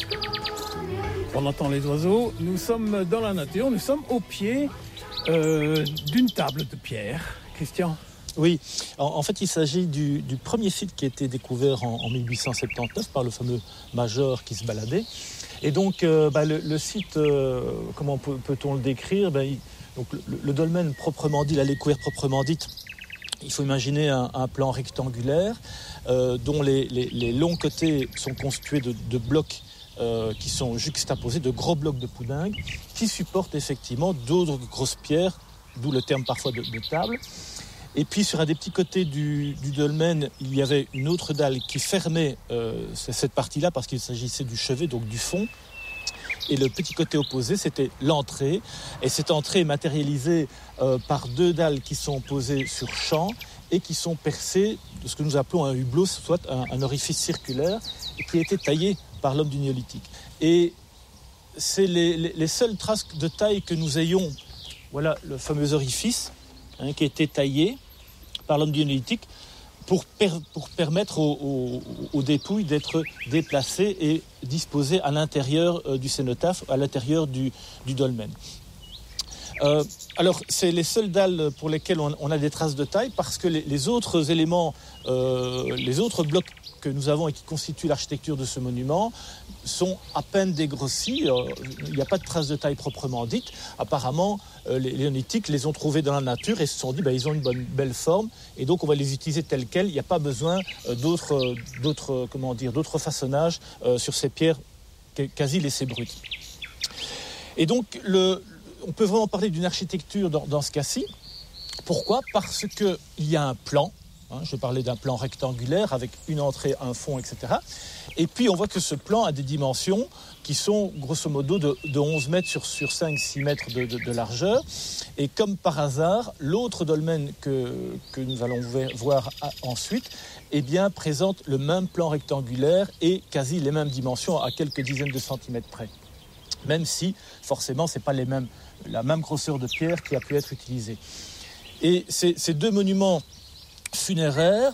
On entend les oiseaux, nous sommes dans la nature, nous sommes au pied d'une table de pierre. Christian ? Oui, en fait il s'agit du premier site qui a été découvert en 1879 par le fameux Major qui se baladait. Et donc le site, comment peut-on le décrire ? Donc le dolmen proprement dit, la découverte proprement dite, il faut imaginer un plan rectangulaire dont les longs côtés sont constitués de blocs qui sont juxtaposés, de gros blocs de poudingue qui supportent effectivement d'autres grosses pierres, d'où le terme parfois de table. Et puis sur un des petits côtés du dolmen, il y avait une autre dalle qui fermait cette partie-là parce qu'il s'agissait du chevet, donc du fond. Et le petit côté opposé, c'était l'entrée. Et cette entrée est matérialisée par deux dalles qui sont posées sur champ et qui sont percées de ce que nous appelons un hublot, soit un orifice circulaire, qui a été taillé par l'homme du néolithique. Et c'est les seules traces de taille que nous ayons. Voilà le fameux orifice qui a été taillé par l'homme du néolithique pour permettre aux dépouilles d'être déplacées et disposées à l'intérieur du cénotaphe, à l'intérieur du dolmen. Alors, c'est les seules dalles pour lesquelles on a des traces de taille, parce que les autres éléments, les autres blocs que nous avons et qui constituent l'architecture de ce monument sont à peine dégrossis. Il n'y a pas de traces de taille proprement dite. Apparemment, les néolithiques les ont trouvés dans la nature et se sont dit ils ont une belle forme et donc on va les utiliser telles quelles. Il n'y a pas besoin d'autres façonnages sur ces pierres quasi laissées brutes. Et donc, on peut vraiment parler d'une architecture dans ce cas-ci. Pourquoi ? Parce qu'il y a un plan. Je parlais d'un plan rectangulaire avec une entrée, un fond, etc. Et puis, on voit que ce plan a des dimensions qui sont, grosso modo, de 11 mètres sur 5-6 mètres de largeur. Et comme par hasard, l'autre dolmen que nous allons voir ensuite présente le même plan rectangulaire et quasi les mêmes dimensions à quelques dizaines de centimètres près. Même si, forcément, ce n'est pas la même grosseur de pierre qui a pu être utilisée. Et ces deux monuments funéraires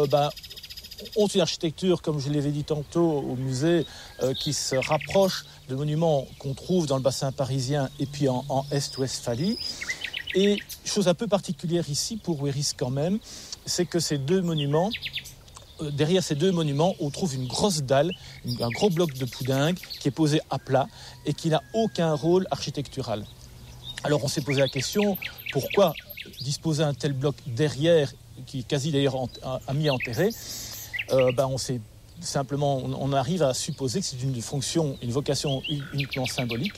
ont une architecture, comme je l'avais dit tantôt au musée, qui se rapproche de monuments qu'on trouve dans le bassin parisien et puis en Est-Westphalie. Et chose un peu particulière ici pour Wéris quand même, c'est que ces deux monuments, derrière ces deux monuments, on trouve une grosse dalle, un gros bloc de poudingue qui est posé à plat et qui n'a aucun rôle architectural. Alors on s'est posé la question, pourquoi disposer un tel bloc derrière, qui est quasi d'ailleurs à mi-enterré, on arrive à supposer que c'est une vocation uniquement symbolique.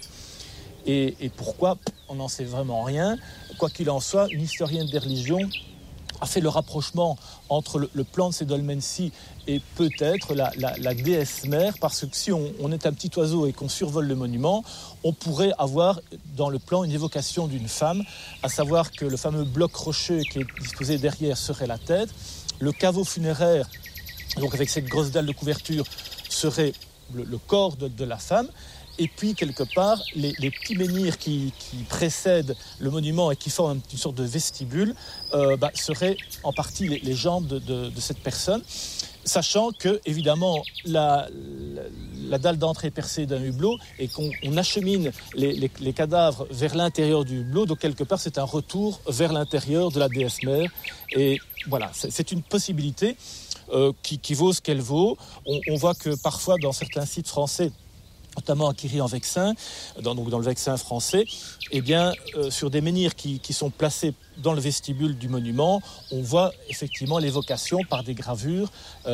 Et pourquoi ? On n'en sait vraiment rien. Quoi qu'il en soit, une historienne des religions a fait le rapprochement entre le plan de ces dolmens-ci et peut-être la déesse mère, parce que si on est un petit oiseau et qu'on survole le monument, on pourrait avoir dans le plan une évocation d'une femme, à savoir que le fameux bloc rocheux qui est disposé derrière serait la tête, le caveau funéraire, donc avec cette grosse dalle de couverture, serait le corps de la femme. Et puis, quelque part, les petits menhirs qui précèdent le monument et qui forment une sorte de vestibule seraient en partie les jambes de cette personne, sachant que, évidemment, la dalle d'entrée est percée d'un hublot et qu'on achemine les cadavres vers l'intérieur du hublot. Donc, quelque part, c'est un retour vers l'intérieur de la déesse mère. Et voilà, c'est une possibilité qui vaut ce qu'elle vaut. On voit que parfois, dans certains sites français, notamment à Quéry-en-Vexin, dans le Vexin français, sur des menhirs qui sont placés dans le vestibule du monument, on voit effectivement l'évocation par des gravures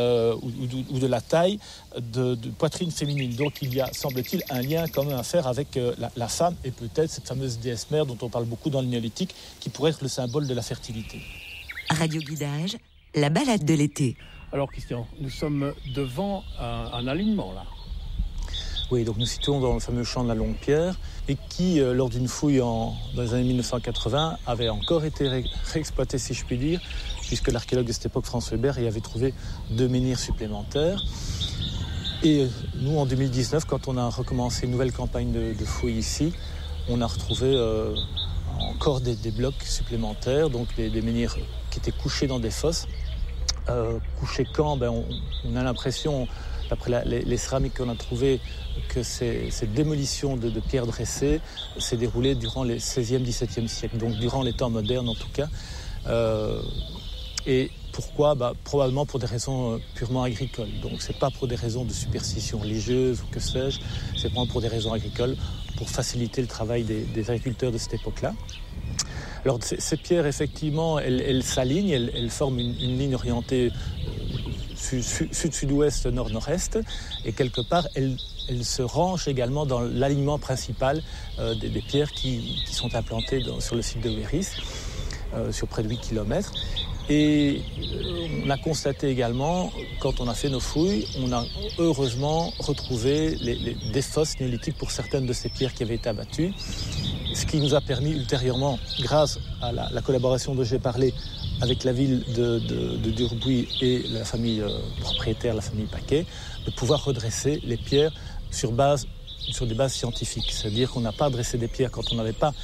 ou de la taille de poitrine féminine. Donc il y a, semble-t-il, un lien quand même à faire avec la femme et peut-être cette fameuse déesse mère dont on parle beaucoup dans le néolithique, qui pourrait être le symbole de la fertilité. Radio Guidage, la balade de l'été. Alors Christian, nous sommes devant un alignement là. Oui, donc nous situons dans le fameux champ de la Longue Pierre et qui, lors d'une fouille dans les années 1980, avait encore été réexploité, si je puis dire, puisque l'archéologue de cette époque, François Hébert, y avait trouvé 2 menhirs supplémentaires. Et nous, en 2019, quand on a recommencé une nouvelle campagne de fouilles ici, on a retrouvé encore des blocs supplémentaires, donc des menhirs qui étaient couchés dans des fosses. Couchés quand ? On a l'impression d'après les céramiques qu'on a trouvées, que cette démolition de pierres dressées s'est déroulée durant les 16e, 17e siècles, donc durant les temps modernes en tout cas. Et pourquoi ? Probablement pour des raisons purement agricoles. Donc c'est pas pour des raisons de superstition religieuse ou que sais-je, c'est vraiment pour des raisons agricoles, pour faciliter le travail des agriculteurs de cette époque-là. Alors ces pierres, effectivement, elles s'alignent, elles forment une ligne orientée sud-sud-ouest, nord-nord-est, et quelque part, elles se rangent également dans l'alignement principal des pierres qui sont implantées sur le site de Wéris, sur près de 8 km. Et on a constaté également, quand on a fait nos fouilles, on a heureusement retrouvé des fosses néolithiques pour certaines de ces pierres qui avaient été abattues, ce qui nous a permis ultérieurement, grâce à la collaboration dont j'ai parlé avec la ville de Durbuy et la famille propriétaire, la famille Paquet, de pouvoir redresser les pierres sur des bases scientifiques. C'est-à-dire qu'on n'a pas dressé des pierres quand on n'avait pas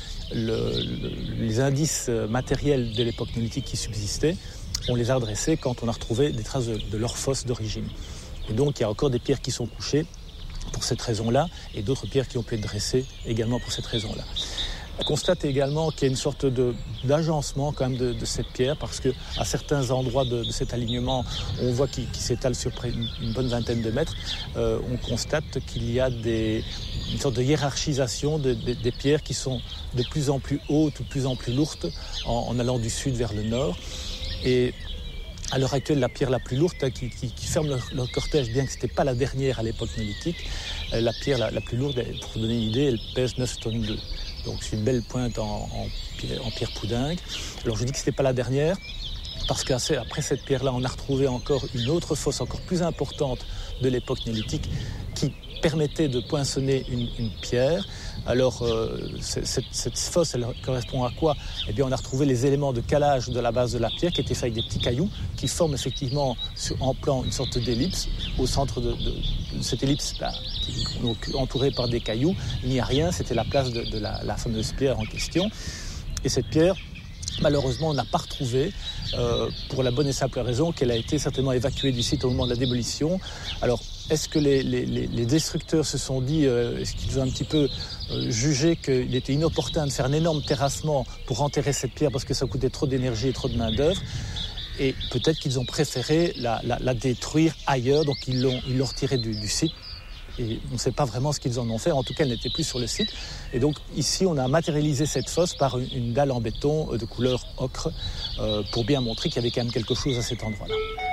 les indices matériels de l'époque néolithique qui subsistaient. On les a redressés quand on a retrouvé des traces de leur fosse d'origine. Et donc il y a encore des pierres qui sont couchées pour cette raison-là, et d'autres pierres qui ont pu être dressées également pour cette raison-là. On constate également qu'il y a une sorte d'agencement quand même de cette pierre, parce qu'à certains endroits de cet alignement, on voit qu'il s'étale sur près une bonne vingtaine de mètres. On constate qu'il y a une sorte de hiérarchisation des pierres qui sont de plus en plus hautes ou de plus en plus lourdes en allant du sud vers le nord. Et à l'heure actuelle, la pierre la plus lourde qui ferme le cortège, bien que ce n'était pas la dernière à l'époque néolithique, la pierre la plus lourde, pour vous donner une idée, elle pèse 9 tonnes 2. Donc c'est une belle pointe en pierre poudingue. Alors je dis que ce n'était pas la dernière, parce qu'après cette pierre-là, on a retrouvé encore une autre fosse encore plus importante de l'époque néolithique qui permettait de poinçonner une pierre. Alors cette fosse, elle correspond à quoi ? Eh bien on a retrouvé les éléments de calage de la base de la pierre qui étaient faits avec des petits cailloux qui forment effectivement en plan une sorte d'ellipse. Au centre de cette ellipse, donc entourée par des cailloux, il n'y a rien, c'était la place de la fameuse pierre en question. Et cette pierre, malheureusement, on n'a pas retrouvé, pour la bonne et simple raison qu'elle a été certainement évacuée du site au moment de la démolition. Alors, est-ce que les destructeurs se sont dit, est-ce qu'ils ont un petit peu jugé qu'il était inopportun de faire un énorme terrassement pour enterrer cette pierre parce que ça coûtait trop d'énergie et trop de main-d'œuvre ? Et peut-être qu'ils ont préféré la détruire ailleurs, donc ils l'ont retirée du site. Et on ne sait pas vraiment ce qu'ils en ont fait. En tout cas, elle n'était plus sur le site. Et donc, ici, on a matérialisé cette fosse par une dalle en béton de couleur ocre pour bien montrer qu'il y avait quand même quelque chose à cet endroit-là.